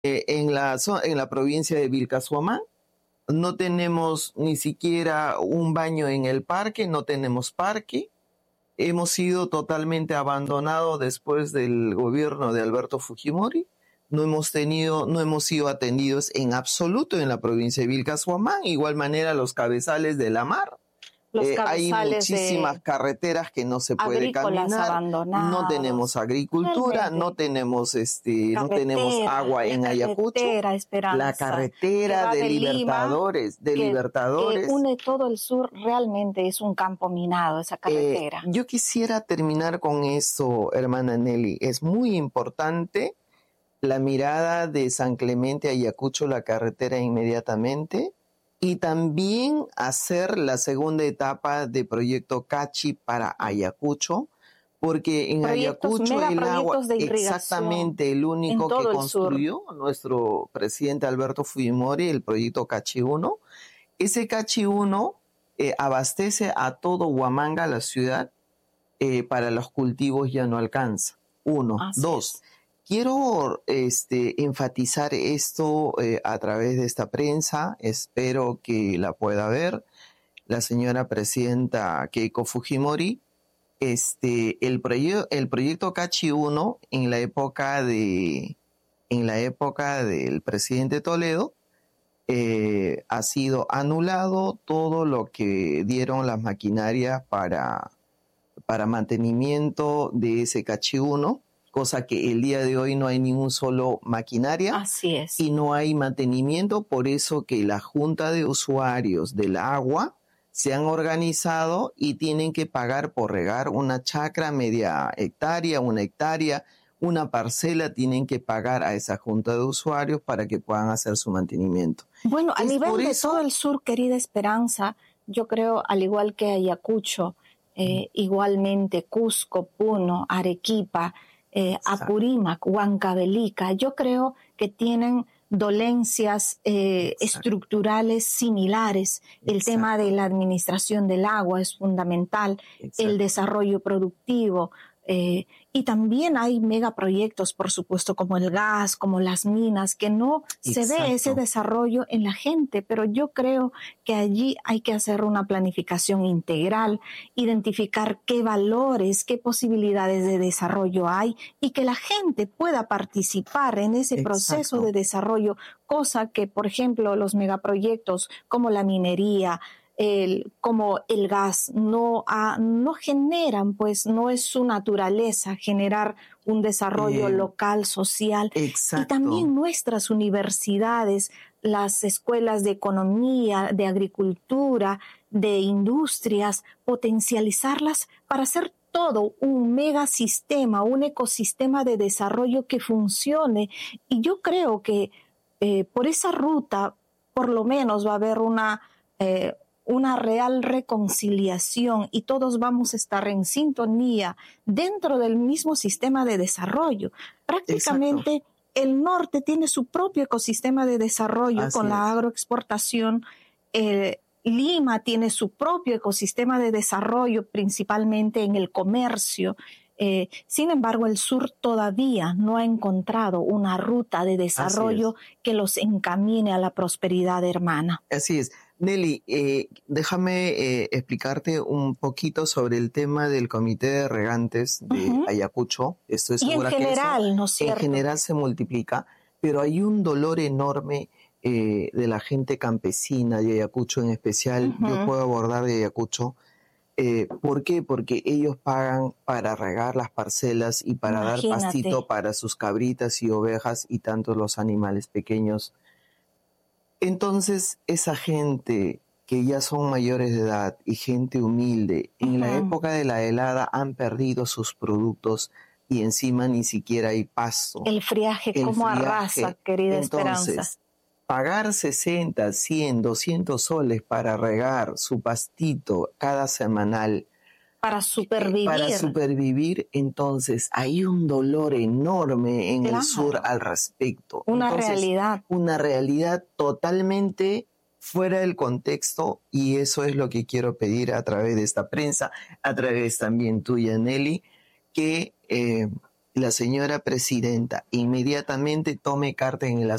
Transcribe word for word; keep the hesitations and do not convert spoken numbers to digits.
eh, en, la, en la provincia de Vilcashuamán. No tenemos ni siquiera un baño en el parque, no tenemos parque. Hemos sido totalmente abandonados después del gobierno de Alberto Fujimori. No hemos tenido, no hemos sido atendidos en absoluto en la provincia de Vilcashuamán. Igual manera los cabezales de la mar. Los Eh, hay muchísimas de carreteras que no se puede caminar, no tenemos agricultura, realmente. no tenemos este, no tenemos agua en Ayacucho, Esperanza, la carretera de, de Libertadores, Lima, de que, Libertadores, que une todo el sur, realmente es un campo minado esa carretera. Eh, yo quisiera terminar con eso, hermana Nelly. Es muy importante la mirada de San Clemente a Ayacucho, la carretera inmediatamente. Y también hacer la segunda etapa de proyecto Cachi para Ayacucho, porque en proyectos, Ayacucho el agua, de exactamente el único que construyó sur. nuestro presidente Alberto Fujimori, el proyecto Cachi uno. Ese Cachi uno eh, abastece a todo Huamanga, la ciudad, eh, para los cultivos ya no alcanza. Uno. Así Dos. Es. Quiero este, enfatizar esto eh, a través de esta prensa, espero que la pueda ver la señora presidenta Keiko Fujimori. Este, el, proye- el proyecto Cachi uno en la época de, en la época del presidente Toledo eh, ha sido anulado todo lo que dieron las maquinarias para, para mantenimiento de ese Cachi uno. Cosa que el día de hoy no hay ningún solo maquinaria. Así es. Y no hay mantenimiento, por eso que la Junta de Usuarios del Agua se han organizado y tienen que pagar por regar una chacra, media hectárea, una hectárea, una parcela, tienen que pagar a esa Junta de Usuarios para que puedan hacer su mantenimiento. Bueno, a nivel de eso, todo el sur, querida Esperanza, yo creo, al igual que Ayacucho, eh, mm. igualmente Cusco, Puno, Arequipa, Eh, Apurímac, Huancavelica, yo creo que tienen dolencias eh, estructurales similares. El Exacto. tema de la administración del agua es fundamental, Exacto. el desarrollo productivo, eh, y también hay megaproyectos, por supuesto, como el gas, como las minas, que no Exacto. se ve ese desarrollo en la gente, pero yo creo que allí hay que hacer una planificación integral, identificar qué valores, qué posibilidades de desarrollo hay y que la gente pueda participar en ese Exacto. proceso de desarrollo, cosa que, por ejemplo, los megaproyectos como la minería, El, como el gas, no, ah, no generan, pues no es su naturaleza generar un desarrollo eh, local, social. Exacto. Y también nuestras universidades, las escuelas de economía, de agricultura, de industrias, potencializarlas para hacer todo un megasistema, un ecosistema de desarrollo que funcione. Y yo creo que eh, por esa ruta, por lo menos va a haber una... Eh, una real reconciliación y todos vamos a estar en sintonía dentro del mismo sistema de desarrollo. Prácticamente Exacto. el norte tiene su propio ecosistema de desarrollo Así con es. la agroexportación. Eh, Lima tiene su propio ecosistema de desarrollo principalmente en el comercio. Eh, sin embargo, el sur todavía no ha encontrado una ruta de desarrollo que los encamine a la prosperidad hermana. Así es. Nelly, eh, déjame eh, explicarte un poquito sobre el tema del Comité de Regantes de uh-huh. Ayacucho. Estoy segura y en general, que eso, ¿no es cierto? En general se multiplica, pero hay un dolor enorme eh, de la gente campesina de Ayacucho en especial. Uh-huh. Yo puedo abordar de Ayacucho. Eh, ¿Por qué? Porque ellos pagan para regar las parcelas y para Imagínate. dar pastito para sus cabritas y ovejas y tantos los animales pequeños. Entonces, esa gente que ya son mayores de edad y gente humilde, en uh-huh. la época de la helada han perdido sus productos y encima ni siquiera hay pasto. El friaje, El ¿cómo friaje. arrasa, querida Entonces, Esperanza? Pagar sesenta, cien, doscientos soles para regar su pastito cada semanal. Para supervivir. Para supervivir, entonces hay un dolor enorme en claro. el sur al respecto. Una entonces, realidad. Una realidad totalmente fuera del contexto y eso es lo que quiero pedir a través de esta prensa, a través también tuya, Nelly, que eh, y la señora presidenta inmediatamente tome carta en el